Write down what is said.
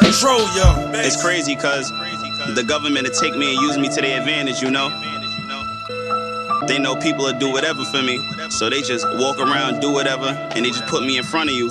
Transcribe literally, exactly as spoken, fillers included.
control, yo. It's crazy because the government will take me and use me to their advantage, you know? They know people will do whatever for me, so they just walk around, do whatever, and they just put me in front of you.